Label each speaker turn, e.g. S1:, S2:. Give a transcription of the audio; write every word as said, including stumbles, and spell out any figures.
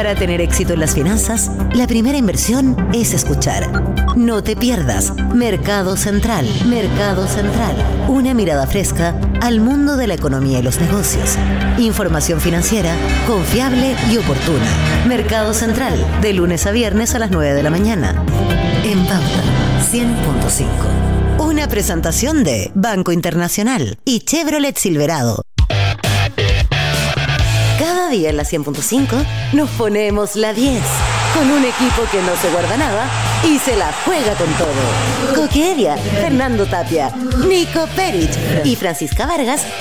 S1: Para tener éxito en las finanzas, la primera inversión es escuchar. No te pierdas Mercado Central. Mercado Central. Una mirada fresca al mundo de la economía y los negocios. Información financiera confiable y oportuna. Mercado Central, de lunes a viernes a las nueve de la mañana. En Pauta cien punto cinco. Una presentación de Banco Internacional y Chevrolet Silverado. Cada día en la cien punto cinco nos ponemos la diez, con un equipo que no se guarda nada y se la juega con todo. Coque Evia, Fernando Tapia, Nico Perich y Francisca Vargas